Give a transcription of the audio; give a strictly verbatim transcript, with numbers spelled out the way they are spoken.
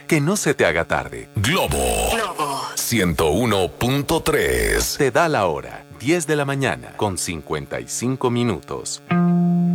Que no se te haga tarde. Globo. Globo. ciento uno punto tres. Te da la hora. diez de la mañana con cincuenta y cinco minutos.